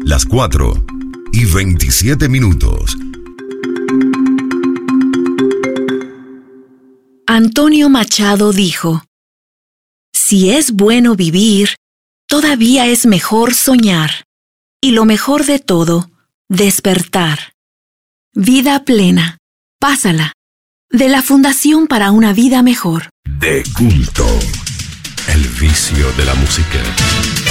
Las 4:27. Antonio Machado dijo: si es bueno vivir, todavía es mejor soñar, y lo mejor de todo, despertar. Vida plena, pásala, de la Fundación para una Vida Mejor. De culto, el vicio de la música.